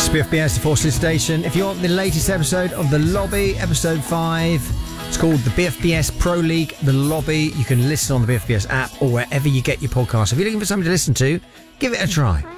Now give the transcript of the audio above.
BFBS, the Force Station. If you want the latest episode of The Lobby, episode 5, it's called the BFBS Pro League, The Lobby. You can listen on the BFBS app or wherever you get your podcasts. If you're looking for something to listen to, give it a try.